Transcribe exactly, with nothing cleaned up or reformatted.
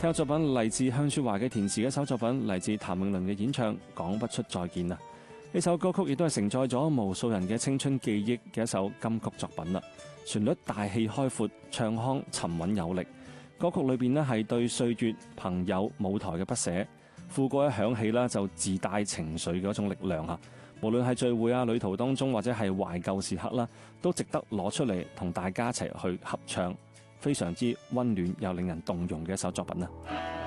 聽個作品嚟自向雪懷嘅填詞，一首作品嚟自譚詠麟嘅演唱《講不出再見》啊！呢首歌曲亦都係承載咗無數人嘅青春記憶嘅一首金曲作品啦。旋律大氣開闊，唱腔沉穩有力。歌曲裏邊呢係對歲月、朋友、舞台嘅不捨。副歌一響起啦，就自帶情緒嘅一種力量啊！無論係聚會啊、旅途當中或者係懷舊時刻啦，都值得攞出嚟同大家一齊去合唱。非常之溫暖又令人動容嘅一首作品啊！